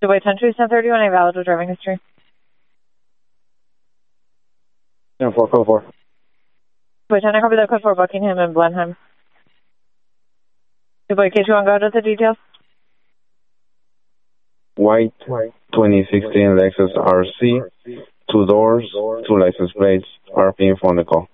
Dubai 1031, a valid with driving history. 4, code 4. Dubai 10, I copy that code for Buckingham and Blenheim. Dubai K21, go ahead with the details. White 2016 Lexus RC, 2 doors, 2 license plates, RP for the call.